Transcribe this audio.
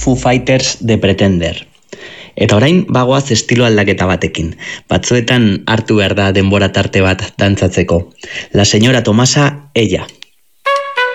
Foo Fighters de Pretender. Eta orain bagoaz estilo aldaketa batekin. Batzuetan hartu behar da denbora tarte bat dantzatzeko. La señora Tomasa, ella.